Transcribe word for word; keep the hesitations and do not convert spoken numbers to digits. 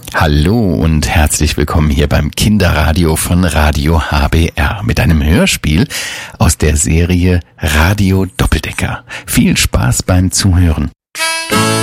Hallo und herzlich willkommen hier beim Kinderradio von Radio H B R mit einem Hörspiel aus der Serie Radio Doppeldecker. Viel Spaß beim Zuhören.